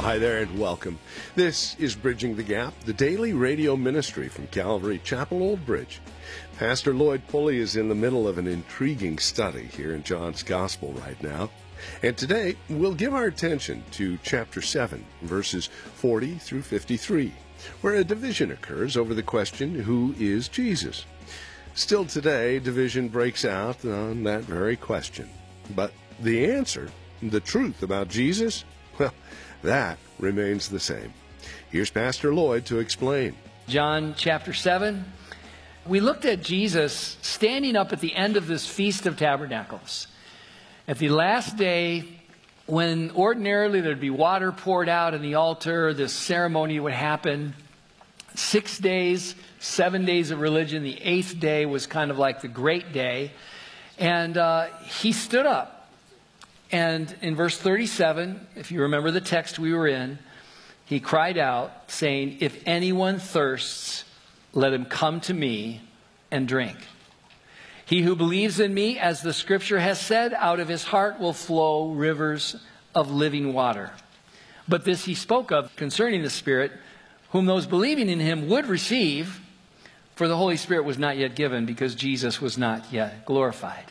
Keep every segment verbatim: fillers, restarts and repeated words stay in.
Hi there and welcome. This is Bridging the Gap, the daily radio ministry from Calvary Chapel, Old Bridge. Pastor Lloyd Pulley is in the middle of an intriguing study here in John's Gospel right now. And today, we'll give our attention to chapter seven, verses forty through fifty-three, where a division occurs over the question, who is Jesus? Still today, division breaks out on that very question. But the answer, the truth about Jesus, well, that remains the same. Here's Pastor Lloyd to explain. John chapter seven. We looked at Jesus standing up at the end of this Feast of Tabernacles. At the last day, when ordinarily there'd be water poured out in the altar, this ceremony would happen. Six days, seven days of religion. The eighth day was kind of like the great day. And uh, he stood up. And in verse thirty-seven, if you remember the text we were in, he cried out, saying, "If anyone thirsts, let him come to me and drink. He who believes in me, as the scripture has said, out of his heart will flow rivers of living water." But this he spoke of concerning the Spirit, whom those believing in him would receive, for the Holy Spirit was not yet given, because Jesus was not yet glorified.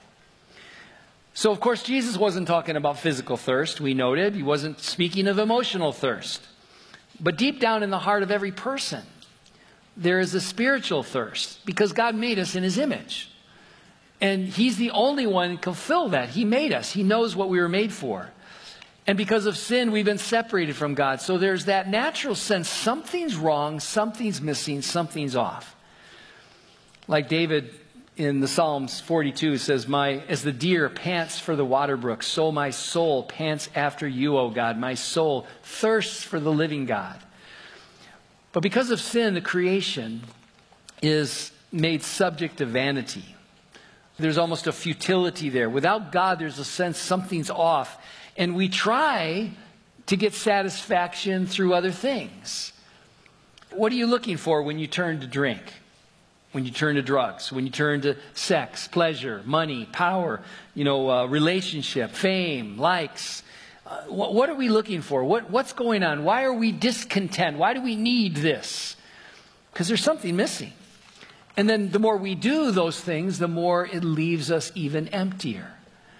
So, of course, Jesus wasn't talking about physical thirst, we noted. He wasn't speaking of emotional thirst. But deep down in the heart of every person, there is a spiritual thirst, because God made us in his image. And he's the only one who can fill that. He made us. He knows what we were made for. And because of sin, we've been separated from God. So there's that natural sense, something's wrong, something's missing, something's off. Like David in the Psalms forty-two says, "My as the deer pants for the water brook, so my soul pants after you, O God. My soul thirsts for the living God." But because of sin, the creation is made subject to vanity. There's almost a futility there. Without God, there's a sense something's off. And we try to get satisfaction through other things. What are you looking for when you turn to drink? When you turn to drugs, when you turn to sex, pleasure, money, power, you know, uh, relationship, fame, likes. Uh, what, what are we looking for? What, what's going on? Why are we discontent? Why do we need this? Because there's something missing. And then the more we do those things, the more it leaves us even emptier.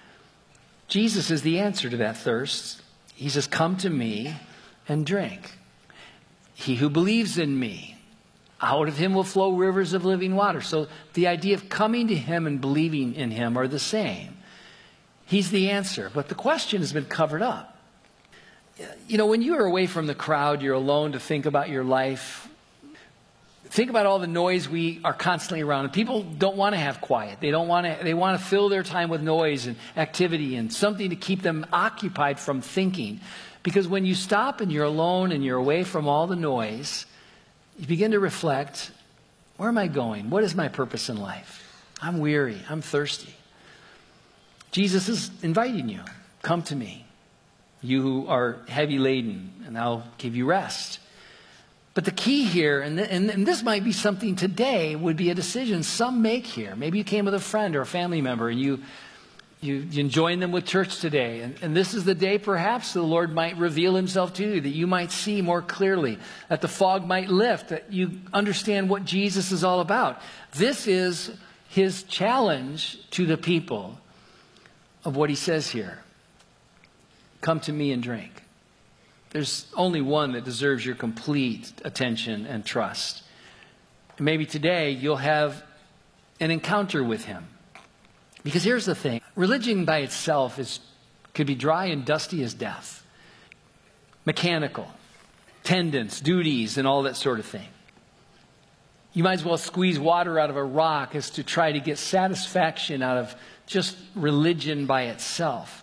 Jesus is the answer to that thirst. He says, "Come to me and drink. He who believes in me, out of him will flow rivers of living water." So the idea of coming to him and believing in him are the same. He's the answer. But the question has been covered up. You know, when you're away from the crowd, you're alone to think about your life. Think about all the noise we are constantly around. And people don't want to have quiet. They don't want to, they want to fill their time with noise and activity and something to keep them occupied from thinking. Because when you stop and you're alone and you're away from all the noise, you begin to reflect, where am I going? What is my purpose in life? I'm weary. I'm thirsty. Jesus is inviting you. Come to me, you who are heavy laden, and I'll give you rest. But the key here, and, th- and, and this might be something today, would be a decision some make here. Maybe you came with a friend or a family member, and you You, you join them with church today. And, and this is the day perhaps the Lord might reveal himself to you, that you might see more clearly, that the fog might lift, that you understand what Jesus is all about. This is his challenge to the people of what he says here. Come to me and drink. There's only one that deserves your complete attention and trust. And maybe today you'll have an encounter with him. Because here's the thing. Religion by itself is could be dry and dusty as death. Mechanical. Tendons, duties, and all that sort of thing. You might as well squeeze water out of a rock as to try to get satisfaction out of just religion by itself.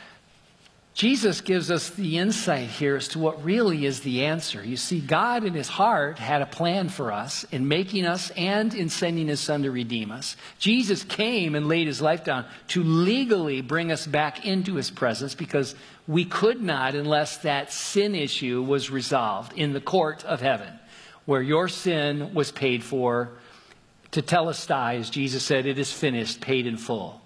Jesus gives us the insight here as to what really is the answer. You see, God in his heart had a plan for us in making us and in sending his son to redeem us. Jesus came and laid his life down to legally bring us back into his presence, because we could not unless that sin issue was resolved in the court of heaven, where your sin was paid for. Tetelestai, as Jesus said, it is finished, paid in full.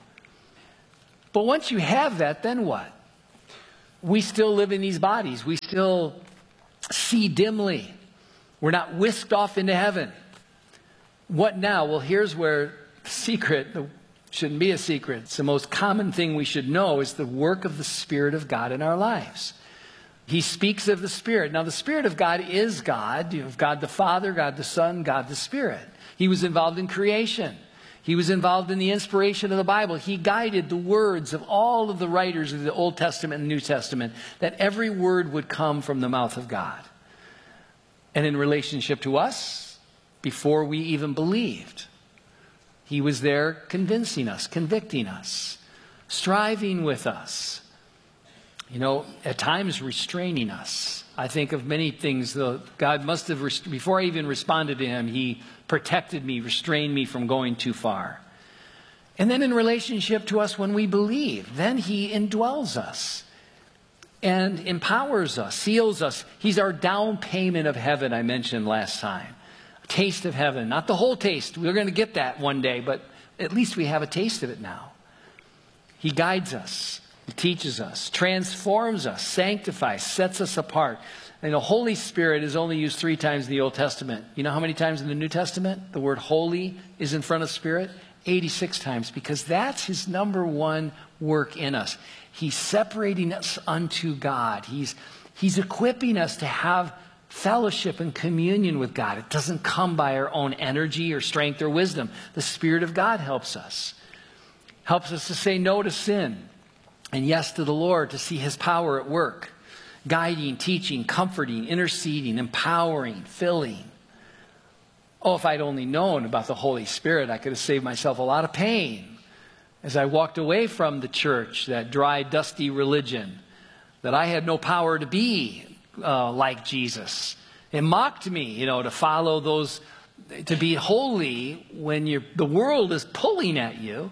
But once you have that, then what? We still live in these bodies. We still see dimly. We're not whisked off into heaven. What now? Well, here's where the secret, the, shouldn't be a secret. It's the most common thing we should know is the work of the Spirit of God in our lives. He speaks of the Spirit. Now, the Spirit of God is God. You have God the Father, God the Son, God the Spirit. He was involved in creation. He was involved in the inspiration of the Bible. He guided the words of all of the writers of the Old Testament and New Testament, that every word would come from the mouth of God. And in relationship to us, before we even believed, He was there convincing us, convicting us, striving with us. You know, at times restraining us. I think of many things, though, God must have, rest- before I even responded to Him, He protected me, restrained me from going too far. And then in relationship to us when we believe, then He indwells us and empowers us, seals us. He's our down payment of heaven, I mentioned last time. A taste of heaven, not the whole taste. We're going to get that one day, but at least we have a taste of it now. He guides us. He teaches us, transforms us, sanctifies, sets us apart. And the Holy Spirit is only used three times in the Old Testament. You know how many times in the New Testament the word holy is in front of Spirit? eighty-six times, because that's His number one work in us. He's separating us unto God. He's, he's equipping us to have fellowship and communion with God. It doesn't come by our own energy or strength or wisdom. The Spirit of God helps us. Helps us to say no to sin. And yes to the Lord, to see His power at work. Guiding, teaching, comforting, interceding, empowering, filling. Oh, if I'd only known about the Holy Spirit, I could have saved myself a lot of pain. As I walked away from the church, that dry, dusty religion, that I had no power to be uh, like Jesus. It mocked me, you know, to follow those, to be holy when you're, the world is pulling at you,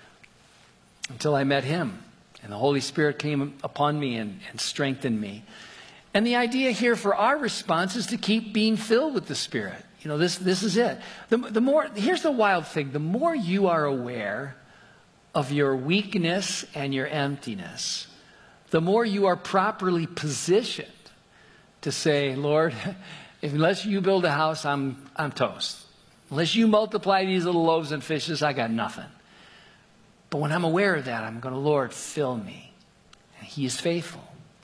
until I met Him. And the Holy Spirit came upon me and, and strengthened me. And the idea here for our response is to keep being filled with the Spirit. You know, this, this is it. The, the more, here's the wild thing. The more you are aware of your weakness and your emptiness, the more you are properly positioned to say, Lord, unless you build a house, I'm, I'm toast. Unless you multiply these little loaves and fishes, I got nothing. But when I'm aware of that, I'm going to, Lord, fill me. And He is faithful.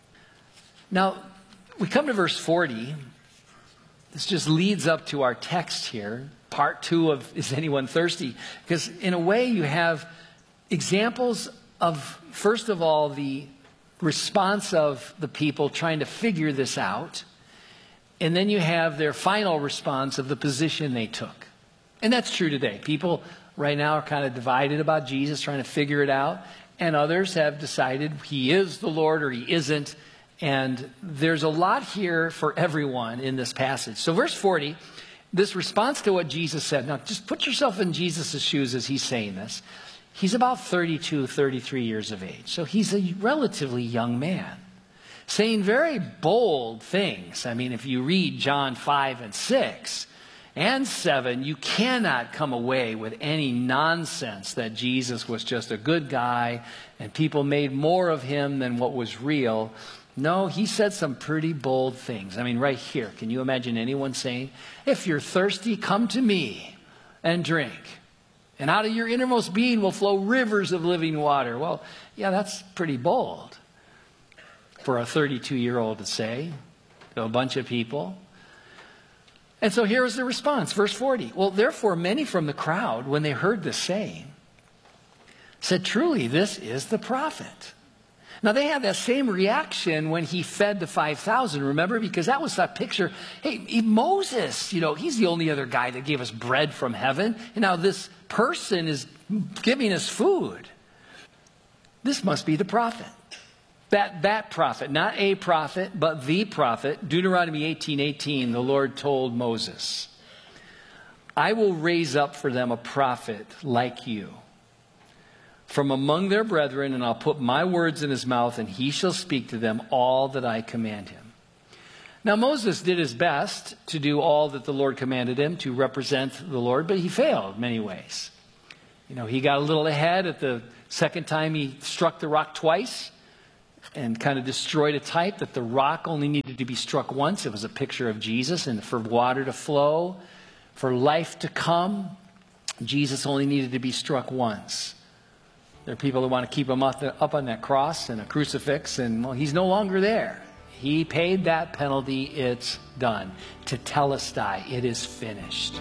Now, we come to verse forty. This just leads up to our text here. Part two of Is Anyone Thirsty? Because in a way you have examples of, first of all, the response of the people trying to figure this out. And then you have their final response of the position they took. And that's true today. People right now are kind of divided about Jesus, trying to figure it out. And others have decided He is the Lord or He isn't. And there's a lot here for everyone in this passage. So verse forty, this response to what Jesus said. Now, just put yourself in Jesus' shoes as He's saying this. He's about thirty-two, thirty-three years of age. So he's a relatively young man, saying very bold things. I mean, if you read John five and six and seven, you cannot come away with any nonsense that Jesus was just a good guy and people made more of Him than what was real. No, He said some pretty bold things. I mean, right here, can you imagine anyone saying, if you're thirsty, come to me and drink. And out of your innermost being will flow rivers of living water. Well, yeah, that's pretty bold for a thirty-two-year-old to say to a bunch of people. And so here is the response, verse forty. Well, therefore, many from the crowd, when they heard this saying, said, truly, this is the prophet. Now, they had that same reaction when He fed the five thousand, remember? Because that was that picture. Hey, Moses, you know, he's the only other guy that gave us bread from heaven. And now this person is giving us food. This must be the prophet. That, that prophet, not a prophet, but the prophet. Deuteronomy eighteen eighteen, the Lord told Moses, I will raise up for them a prophet like you from among their brethren, and I'll put my words in his mouth, and he shall speak to them all that I command him. Now, Moses did his best to do all that the Lord commanded him to represent the Lord, but he failed in many ways. You know, he got a little ahead at the second time he struck the rock twice. and kind of destroyed a type that the rock only needed to be struck once. It was a picture of Jesus, and for water to flow, for life to come, Jesus only needed to be struck once. There are people that want to keep him up, the, up on that cross and a crucifix, and well, he's no longer there. He paid that penalty. It's done. Tetelestai, it is finished.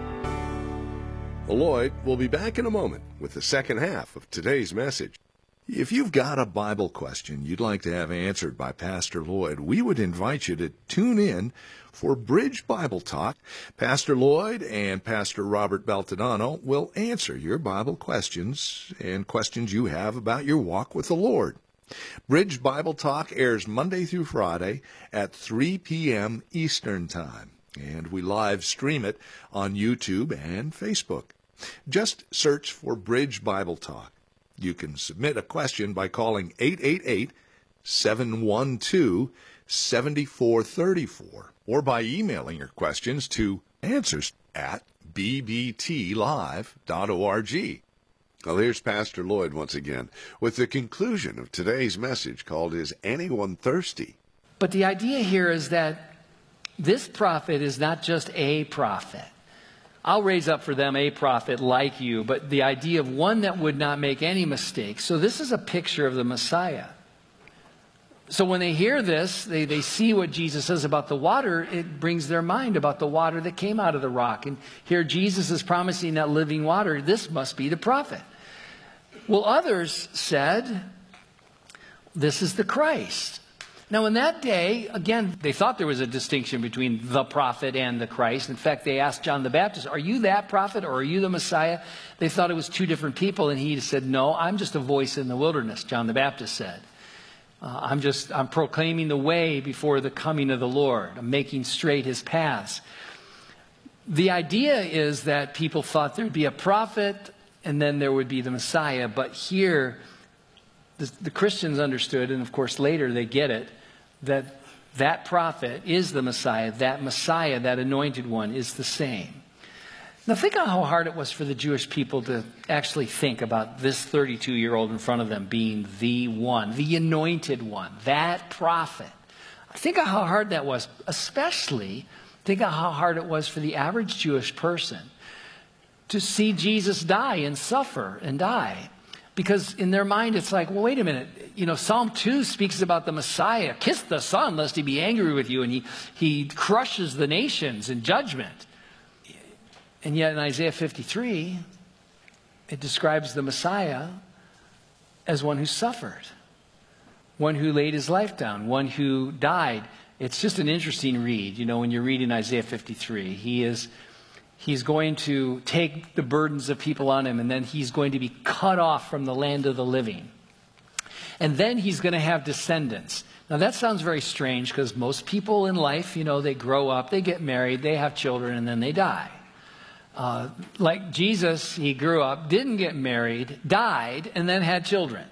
Lloyd will be back in a moment with the second half of today's message. If you've got a Bible question you'd like to have answered by Pastor Lloyd, we would invite you to tune in for Bridge Bible Talk. Pastor Lloyd and Pastor Robert Beltadano will answer your Bible questions and questions you have about your walk with the Lord. Bridge Bible Talk airs Monday through Friday at three p.m. Eastern Time, and we live stream it on YouTube and Facebook. Just search for Bridge Bible Talk. You can submit a question by calling eight eight eight, seven one two, seven four three four or by emailing your questions to answers at b b t live dot org. Well, here's Pastor Lloyd once again with the conclusion of today's message called Is Anyone Thirsty? But the idea here is that this prophet is not just a prophet. I'll raise up for them a prophet like you, but the idea of one that would not make any mistakes. So this is a picture of the Messiah. So when they hear this, they, they see what Jesus says about the water, it brings their mind about the water that came out of the rock. And here Jesus is promising that living water. This must be the prophet. Well, others said, this is the Christ. Now, in that day, again, they thought there was a distinction between the prophet and the Christ. In fact, they asked John the Baptist, are you that prophet or are you the Messiah? They thought it was two different people, and he said, no, I'm just a voice in the wilderness, John the Baptist said. Uh, I'm just, I'm proclaiming the way before the coming of the Lord. I'm making straight his paths. The idea is that people thought there would be a prophet and then there would be the Messiah. But here, the, the Christians understood, and of course later they get it, that that prophet is the Messiah. That Messiah, that anointed one, is the same. Now think on how hard it was for the Jewish people to actually think about this thirty-two-year-old in front of them being the one, the anointed one, that prophet. Think of how hard that was, especially think of how hard it was for the average Jewish person to see Jesus die and suffer and die. Because in their mind, it's like, well, wait a minute. You know, Psalm two speaks about the Messiah. Kiss the Son, lest he be angry with you. And he, he crushes the nations in judgment. And yet in Isaiah fifty-three, it describes the Messiah as one who suffered. One who laid his life down. One who died. It's just an interesting read. You know, when you're reading Isaiah fifty-three, he is... He's going to take the burdens of people on him, and then he's going to be cut off from the land of the living. And then he's going to have descendants. Now that sounds very strange because most people in life, you know, they grow up, they get married, they have children, and then they die. Uh, like Jesus, he grew up, didn't get married, died, and then had children.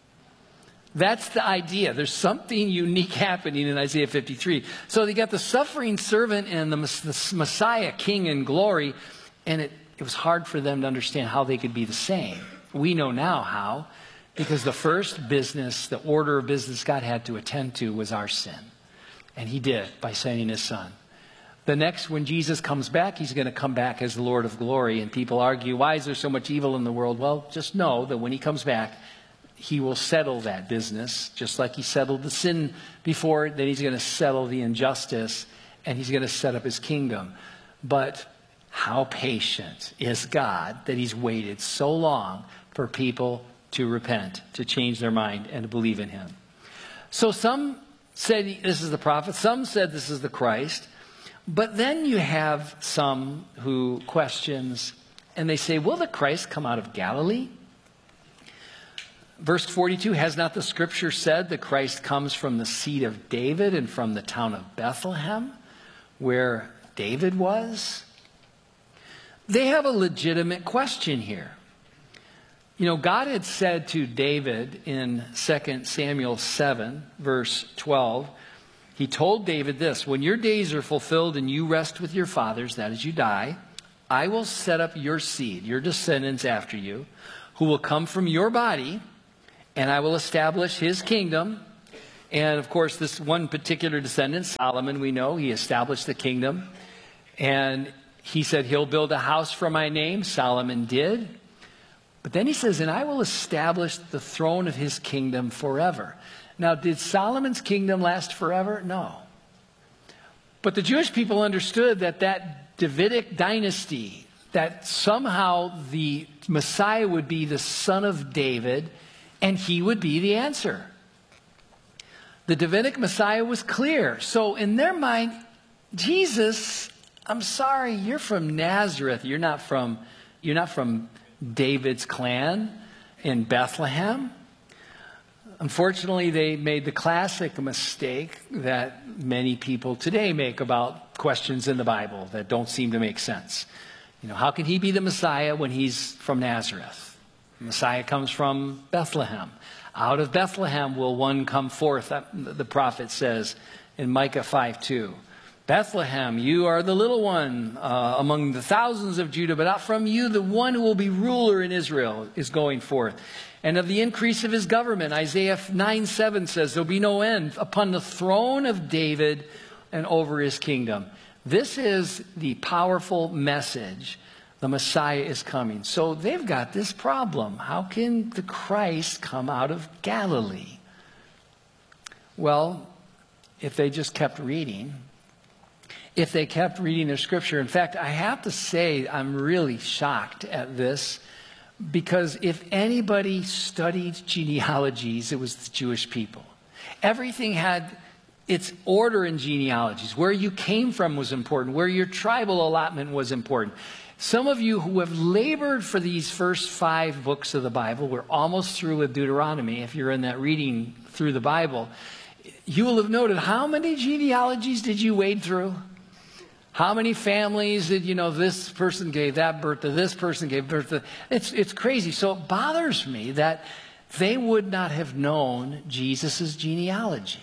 That's the idea. There's something unique happening in Isaiah fifty-three. So they got the suffering servant and the, the Messiah, king in glory, and it, it was hard for them to understand how they could be the same. We know now how, because the first business, the order of business God had to attend to was our sin. And he did by sending his son. The next, when Jesus comes back, he's going to come back as the Lord of glory. And people argue, why is there so much evil in the world? Well, just know that when he comes back, he will settle that business, just like he settled the sin before. Then he's going to settle the injustice, and he's going to set up his kingdom. But how patient is God that he's waited so long for people to repent, to change their mind, and to believe in him. So some said this is the prophet. Some said this is the Christ. But then you have some who questions, and they say, will the Christ come out of Galilee? Verse forty-two, has not the scripture said the Christ comes from the seed of David and from the town of Bethlehem, where David was? They have a legitimate question here. You know, God had said to David in Second Samuel seven, verse twelve, he told David this, when your days are fulfilled and you rest with your fathers, that is, you die, I will set up your seed, your descendants after you, who will come from your body, and I will establish his kingdom, And of course, this one particular descendant, Solomon, we know, he established the kingdom. And he said, he'll build a house for my name. Solomon did. But then he says, and I will establish the throne of his kingdom forever. Now, did Solomon's kingdom last forever? No. But the Jewish people understood that that Davidic dynasty, that somehow the Messiah would be the son of David, and he would be the answer. The Davidic Messiah was clear. So in their mind, Jesus, I'm sorry, you're from Nazareth. You're not from, you're not from David's clan in Bethlehem. Unfortunately, they made the classic mistake that many people today make about questions in the Bible that don't seem to make sense. You know, how can he be the Messiah when he's from Nazareth? The Messiah comes from Bethlehem. Out of Bethlehem will one come forth, the prophet says in Micah five two. Bethlehem, you are the little one uh, among the thousands of Judah, but out from you the one who will be ruler in Israel is going forth. And of the increase of his government, Isaiah nine seven says, there'll be no end upon the throne of David and over his kingdom. This is the powerful message. The Messiah is coming. So they've got this problem. How can the Christ come out of Galilee? Well, if they just kept reading, if they kept reading their scripture. In fact, I have to say I'm really shocked at this, because if anybody studied genealogies, it was the Jewish people. Everything had its order in genealogies. Where you came from was important. Where your tribal allotment was important. Some of you who have labored for these first five books of the Bible, we're almost through with Deuteronomy, if you're in that reading through the Bible, you will have noted, how many genealogies did you wade through? How many families did, you know, this person gave that birth to, this person gave birth to? It's, it's crazy. So it bothers me that they would not have known Jesus' genealogy.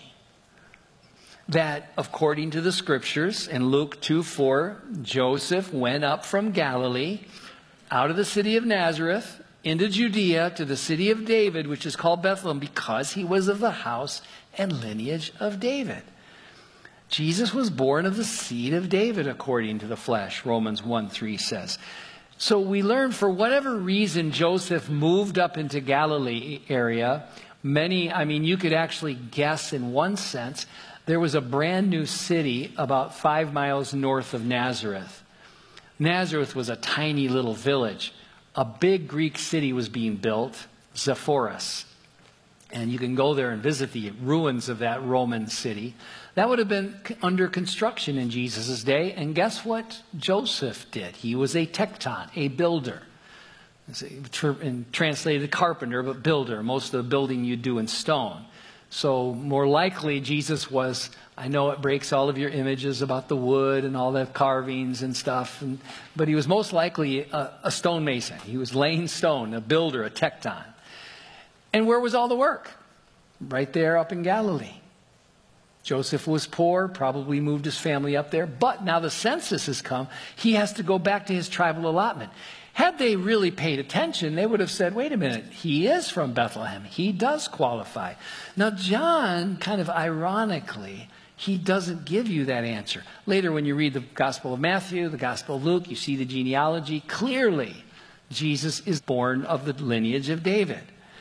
That according to the scriptures in Luke two four, Joseph went up from Galilee out of the city of Nazareth into Judea to the city of David, which is called Bethlehem, because he was of the house and lineage of David. Jesus was born of the seed of David according to the flesh, Romans one three says. So we learn, for whatever reason Joseph moved up into Galilee area. Many, I mean, you could actually guess in one sense, there was a brand new city about five miles north of Nazareth. Nazareth was a tiny little village. A big Greek city was being built, Sepphoris. And you can go there and visit the ruins of that Roman city. That would have been under construction in Jesus' day. And guess what Joseph did? He was a tekton, a builder. And translated carpenter, but builder. Most of the building you do in stone. So more likely Jesus was, I know it breaks all of your images about the wood and all the carvings and stuff, and, but he was most likely a, a stonemason. He was laying stone, a builder, a tekton. And where was all the work? Right there up in Galilee. Joseph was poor, probably moved his family up there, but now the census has come. He has to go back to his tribal allotment. Had they really paid attention, they would have said, wait a minute, he is from Bethlehem. He does qualify. Now, John, kind of ironically, he doesn't give you that answer. Later, when you read the Gospel of Matthew, the Gospel of Luke, you see the genealogy. Clearly, Jesus is born of the lineage of David.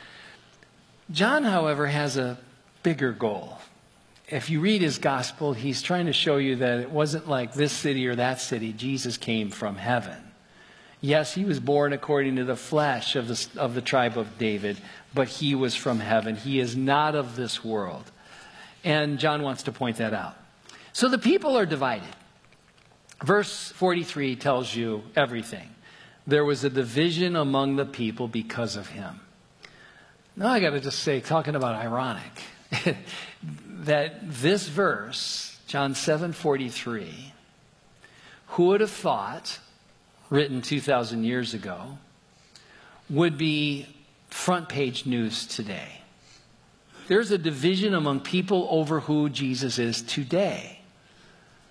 John, however, has a bigger goal. If you read his Gospel, he's trying to show you that it wasn't like this city or that city. Jesus came from heaven. Yes, he was born according to the flesh of the, of the tribe of David, but he was from heaven. He is not of this world. And John wants to point that out. So the people are divided. Verse forty-three tells you everything. There was a division among the people because of him. Now I got to just say, talking about ironic, that this verse, John seven forty-three, who would have thought, written two thousand years ago, would be front page news today. There's a division among people over who Jesus is today.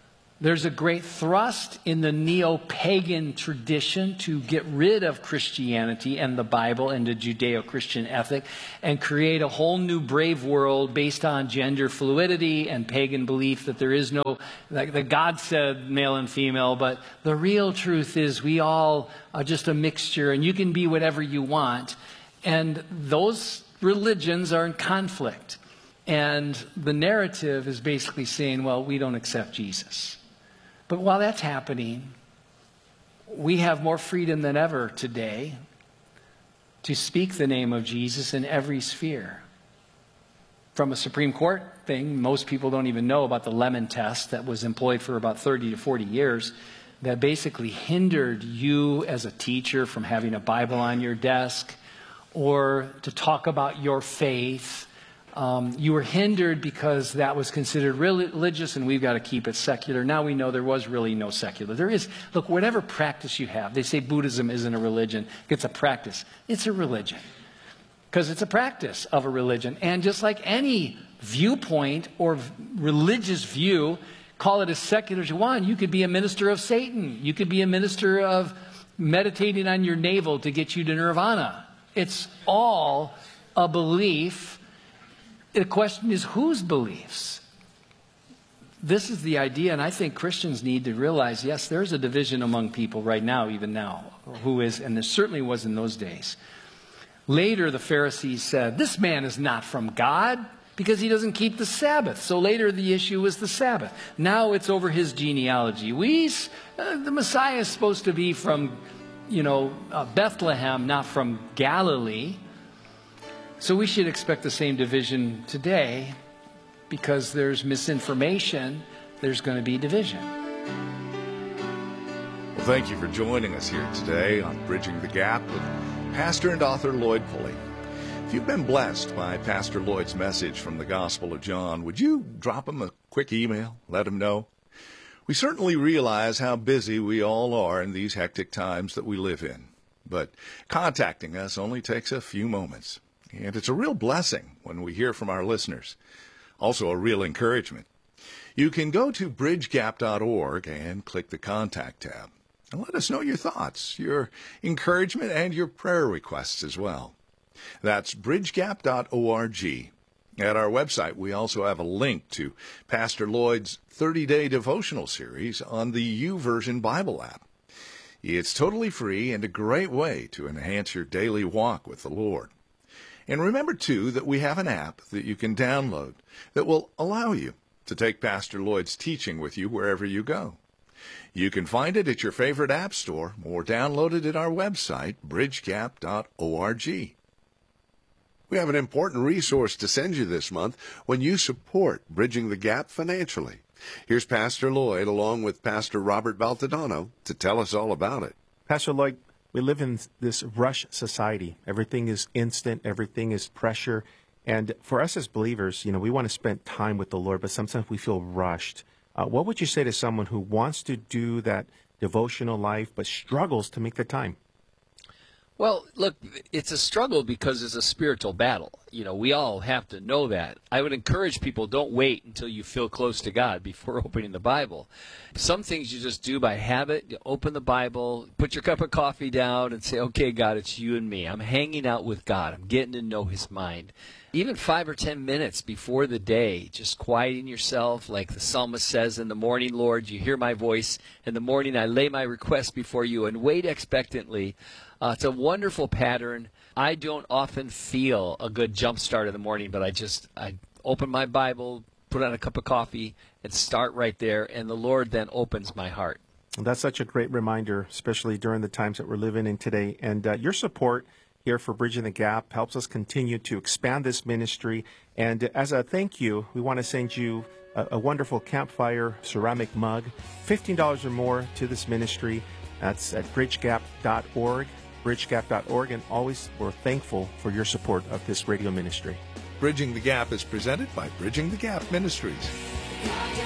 There's a great thrust in the neo-pagan tradition to get rid of Christianity and the Bible and the Judeo-Christian ethic and create a whole new brave world based on gender fluidity and pagan belief that there is no, like the God said male and female, but the real truth is we all are just a mixture and you can be whatever you want. And those religions are in conflict. And the narrative is basically saying, well, we don't accept Jesus. But while that's happening, we have more freedom than ever today to speak the name of Jesus in every sphere. From a Supreme Court thing, most people don't even know about the Lemon Test that was employed for about thirty to forty years that basically hindered you as a teacher from having a Bible on your desk or to talk about your faith. Um, you were hindered because that was considered religious and we've got to keep it secular. Now we know there was really no secular. There is, look, whatever practice you have, they say Buddhism isn't a religion, it's a practice. It's a religion because it's a practice of a religion. And just like any viewpoint or religious view, call it as secular as you want. You could be a minister of Satan. You could be a minister of meditating on your navel to get you to nirvana. It's all a belief. The question is whose beliefs? This is the idea, and I think Christians need to realize, yes, there's a division among people right now, even now, who is, and there certainly was in those days. Later, the Pharisees said, this man is not from God because he doesn't keep the Sabbath. So later, the issue was the Sabbath. Now it's over his genealogy. We, uh, the Messiah is supposed to be from, you know, uh, Bethlehem, not from Galilee. So we should expect the same division today because there's misinformation, there's going to be division. Well, thank you for joining us here today on Bridging the Gap with Pastor and author Lloyd Pulley. If you've been blessed by Pastor Lloyd's message from the Gospel of John, would you drop him a quick email, let him know? We certainly realize how busy we all are in these hectic times that we live in, but contacting us only takes a few moments. And it's a real blessing when we hear from our listeners. Also a real encouragement. You can go to bridge gap dot org and click the Contact tab. And let us know your thoughts, your encouragement, and your prayer requests as well. That's bridge gap dot org. At our website, we also have a link to Pastor Lloyd's thirty-day devotional series on the YouVersion Bible app. It's totally free and a great way to enhance your daily walk with the Lord. And remember, too, that we have an app that you can download that will allow you to take Pastor Lloyd's teaching with you wherever you go. You can find it at your favorite app store or download it at our website, bridge gap dot org. We have an important resource to send you this month when you support Bridging the Gap financially. Here's Pastor Lloyd along with Pastor Robert Baltodano to tell us all about it. Pastor Lloyd, we live in this rush society. Everything is instant. Everything is pressure. And for us as believers, you know, we want to spend time with the Lord, but sometimes we feel rushed. Uh, what would you say to someone who wants to do that devotional life but struggles to make the time? Well, look, it's a struggle because it's a spiritual battle. You know, we all have to know that. I would encourage people, don't wait until you feel close to God before opening the Bible. Some things you just do by habit. You open the Bible, put your cup of coffee down and say, okay, God, it's you and me. I'm hanging out with God. I'm getting to know his mind. Even five or ten minutes before the day, just quieting yourself, like the psalmist says, in the morning, Lord, you hear my voice. In the morning, I lay my request before you and wait expectantly. Uh, it's a wonderful pattern. I don't often feel a good jump start in the morning, but I just I open my Bible, put on a cup of coffee, and start right there, and the Lord then opens my heart. That's such a great reminder, especially during the times that we're living in today. And uh, your support here for Bridging the Gap helps us continue to expand this ministry. And as a thank you, we want to send you a, a wonderful campfire ceramic mug, fifteen dollars or more to this ministry. That's at bridge gap dot org. bridge gap dot org, and always we're thankful for your support of this radio ministry. Bridging the Gap is presented by Bridging the Gap Ministries.